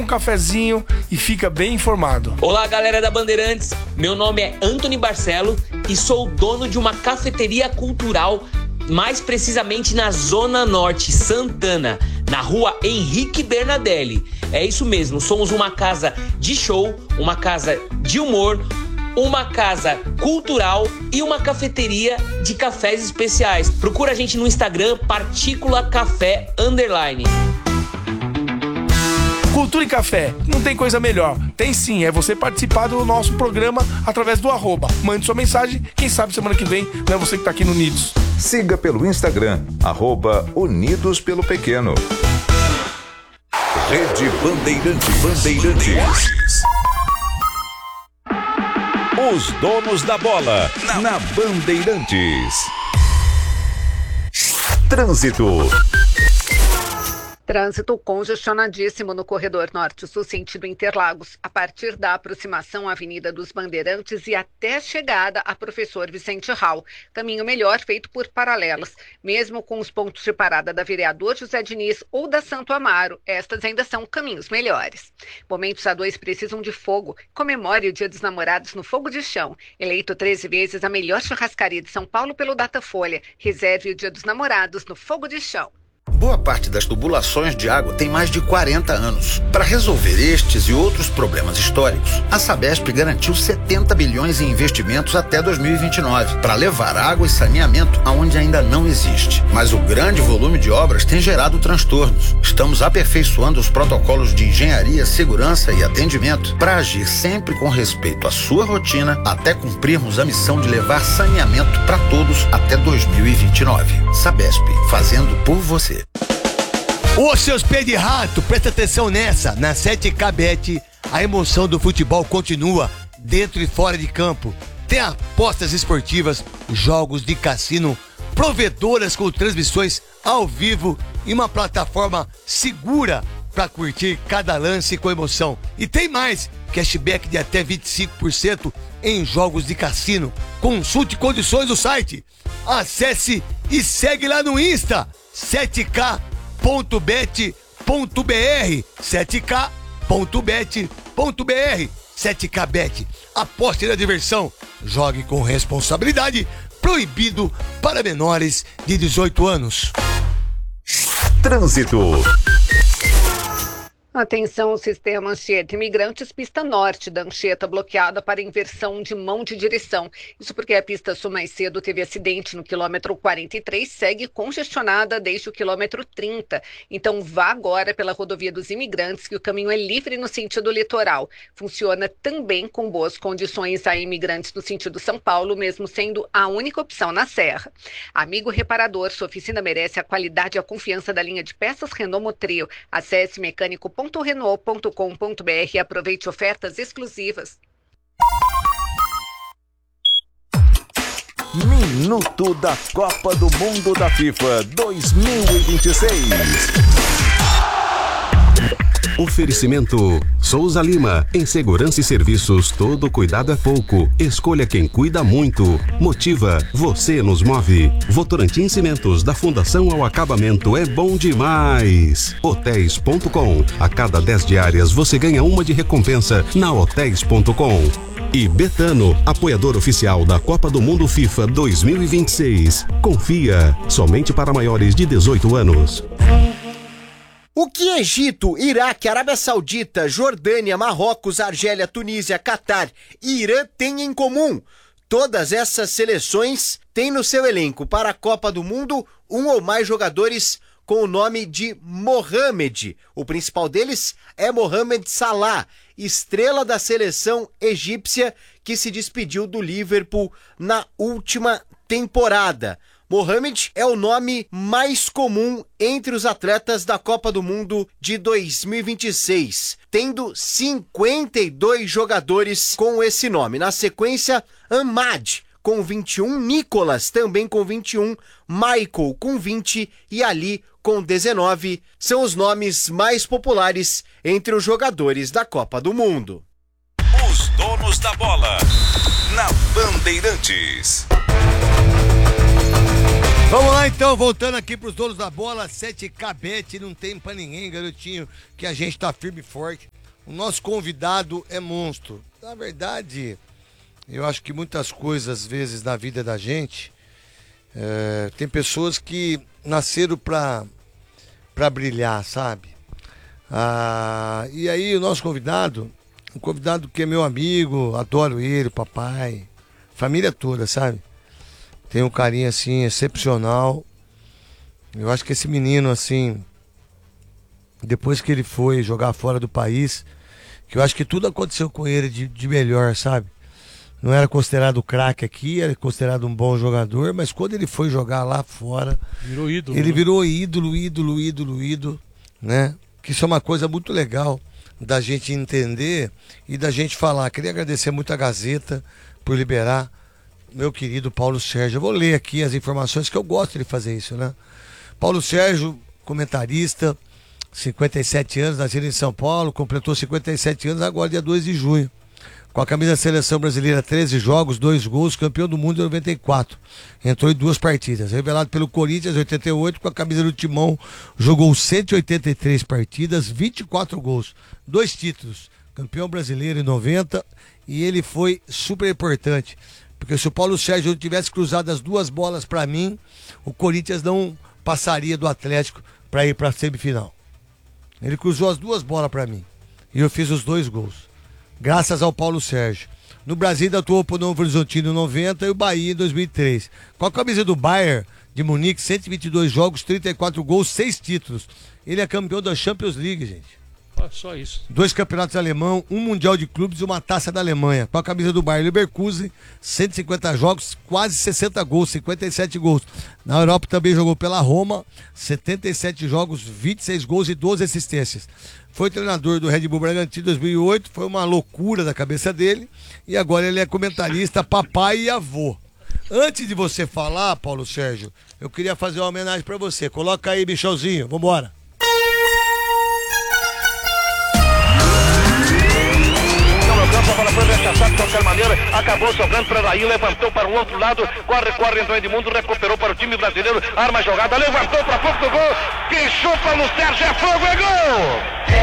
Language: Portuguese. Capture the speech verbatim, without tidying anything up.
cafezinho e fica bem informado. Olá, galera da Bandeirantes. Meu nome é Antony Barcelo e sou dono de uma cafeteria cultural, mais precisamente na Zona Norte, Santana, na rua Henrique Bernadelli. É isso mesmo, somos uma casa de show, uma casa de humor, uma casa cultural e uma cafeteria de cafés especiais. Procura a gente no Instagram, Partícula Café Underline. Cultura e café, não tem coisa melhor. Tem sim, é você participar do nosso programa através do arroba. Mande sua mensagem, quem sabe semana que vem não é você que tá aqui no Unidos. Siga pelo Instagram, arroba Unidos pelo Pequeno. Rede Bandeirantes. Bandeirantes. Os donos da bola, na Bandeirantes. Trânsito. Trânsito congestionadíssimo no corredor norte-sul sentido Interlagos, a partir da aproximação à Avenida dos Bandeirantes e até a chegada a Professor Vicente Rau. Caminho melhor feito por paralelas. Mesmo com os pontos de parada da Vereador José Diniz ou da Santo Amaro, estas ainda são caminhos melhores. Momentos A dois precisam de fogo. Comemore o Dia dos Namorados no Fogo de Chão. Eleito treze vezes a melhor churrascaria de São Paulo pelo Datafolha. Reserve o Dia dos Namorados no Fogo de Chão. Boa parte das tubulações de água tem mais de quarenta anos. Para resolver estes e outros problemas históricos, a Sabesp garantiu setenta bilhões em investimentos até dois mil e vinte e nove para levar água e saneamento aonde ainda não existe. Mas o grande volume de obras tem gerado transtornos. Estamos aperfeiçoando os protocolos de engenharia, segurança e atendimento para agir sempre com respeito à sua rotina até cumprirmos a missão de levar saneamento para todos até dois mil e vinte e nove. Sabesp, fazendo por você. Ô, seus pés de rato, presta atenção nessa. Na sete K Bet, a emoção do futebol continua dentro e fora de campo. Tem apostas esportivas, jogos de cassino, provedoras com transmissões ao vivo e uma plataforma segura para curtir cada lance com emoção. E tem mais, cashback de até vinte e cinco por cento em jogos de cassino. Consulte condições do site. Acesse e segue lá no Insta, sete K ponto bet ponto b r, sete K ponto bet ponto b r. sete K Bet, aposte na diversão, jogue com responsabilidade, proibido para menores de dezoito anos. Trânsito. Atenção, sistema Anchieta Imigrantes, pista norte da Anchieta bloqueada para inversão de mão de direção. Isso porque a pista sul mais cedo teve acidente no quilômetro quarenta e três, segue congestionada desde o quilômetro trinta. Então vá agora pela rodovia dos Imigrantes, que o caminho é livre no sentido litoral. Funciona também com boas condições a Imigrantes no sentido São Paulo, mesmo sendo a única opção na Serra. Amigo reparador, sua oficina merece a qualidade e a confiança da linha de peças Renault Motril. Acesse mecânico ponto renault ponto com ponto b r e aproveite ofertas exclusivas. Minuto da Copa do Mundo da FIFA dois mil e vinte e seis. Oferecimento Souza Lima, em segurança e serviços, todo cuidado é pouco. Escolha quem cuida muito. Motiva, você nos move. Votorantim Cimentos, da Fundação ao Acabamento, é bom demais. Hotéis ponto com, a cada dez diárias você ganha uma de recompensa na hotéis ponto com. E Betano, apoiador oficial da Copa do Mundo FIFA dois mil e vinte e seis. Confia, somente para maiores de dezoito anos. O que Egito, Iraque, Arábia Saudita, Jordânia, Marrocos, Argélia, Tunísia, Catar e Irã têm em comum? Todas essas seleções têm no seu elenco para a Copa do Mundo um ou mais jogadores com o nome de Mohamed. O principal deles é Mohamed Salah, estrela da seleção egípcia que se despediu do Liverpool na última temporada. Mohamed é o nome mais comum entre os atletas da Copa do Mundo de dois mil e vinte e seis, tendo cinquenta e dois jogadores com esse nome. Na sequência, Ahmad com vinte e um, Nicolas também com vinte e um, Michael com vinte e Ali com dezenove são os nomes mais populares entre os jogadores da Copa do Mundo. Os donos da bola, na Bandeirantes. Vamos lá então, voltando aqui pros donos da bola, sete K Bet, não tem pra ninguém, garotinho, que a gente tá firme e forte. O nosso convidado é monstro. Na verdade, eu acho que muitas coisas, às vezes, na vida da gente, é, tem pessoas que nasceram pra, pra brilhar, sabe? Ah, e aí o nosso convidado, um convidado que é meu amigo, adoro ele, o papai, família toda, sabe? Tem um carinho, assim, excepcional. Eu acho que esse menino, assim, depois que ele foi jogar fora do país, que eu acho que tudo aconteceu com ele de, de melhor, sabe? Não era considerado craque aqui, era considerado um bom jogador, mas quando ele foi jogar lá fora, Virou ídolo. ele né? virou ídolo, ídolo, ídolo, ídolo, né? Que isso é uma coisa muito legal da gente entender e da gente falar. Queria agradecer muito a Gazeta por liberar meu querido Paulo Sérgio. Eu vou ler aqui as informações, que eu gosto de fazer isso, né? Paulo Sérgio, comentarista, cinquenta e sete anos, nascido em São Paulo, completou cinquenta e sete anos agora, dia dois de junho. Com a camisa da Seleção Brasileira, treze jogos, dois gols, campeão do mundo em noventa e quatro. Entrou em duas partidas. Revelado pelo Corinthians em oitenta e oito, com a camisa do Timão, jogou cento e oitenta e três partidas, vinte e quatro gols, dois títulos. Campeão brasileiro em noventa, e ele foi super importante. Porque se o Paulo Sérgio tivesse cruzado as duas bolas para mim, o Corinthians não passaria do Atlético para ir para a semifinal. Ele cruzou as duas bolas para mim e eu fiz os dois gols, graças ao Paulo Sérgio. No Brasil atuou para o Novo Horizontino em noventa e o Bahia em dois mil e três. Com a camisa do Bayern de Munique, cento e vinte e dois jogos, trinta e quatro gols, seis títulos. Ele é campeão da Champions League, gente. Ah, só isso. Dois campeonatos alemão, um mundial de clubes e uma taça da Alemanha. Com a camisa do Bayer Leverkusen, cento e cinquenta jogos, quase sessenta gols, cinquenta e sete gols. Na Europa também jogou pela Roma, setenta e sete jogos, vinte e seis gols e doze assistências. Foi treinador do Red Bull Bragantino em dois mil e oito, foi uma loucura da cabeça dele. E agora ele é comentarista, papai e avô. Antes de você falar, Paulo Sérgio, eu queria fazer uma homenagem pra você. Coloca aí, Michelzinho, vambora. Bola foi rechaçada de qualquer maneira, acabou sobrando para Raí, levantou para o outro lado, corre, corre, entrou Edmundo, recuperou para o time brasileiro, arma a jogada, levantou para pouco do gol, quem chupa no Sérgio é fogo, é gol!